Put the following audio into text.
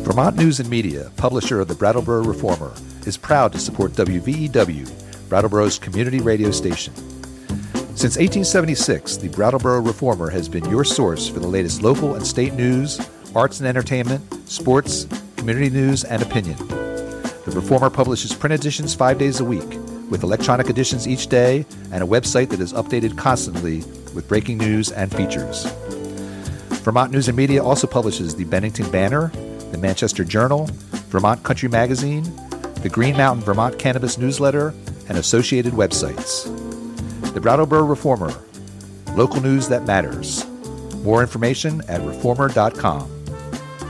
Vermont News and Media, publisher of the Brattleboro Reformer, is proud to support WVEW, Brattleboro's community radio station. Since 1876, the Brattleboro Reformer has been your source for the latest local and state news, arts and entertainment, sports, community news, and opinion. The Reformer publishes print editions 5 days a week, with electronic editions each day, and a website that is updated constantly with breaking news and features. Vermont News and Media also publishes the Bennington Banner, the Manchester Journal, Vermont Country Magazine, the Green Mountain Vermont Cannabis Newsletter, and associated websites. The Brattleboro Reformer, local news that matters. More information at reformer.com.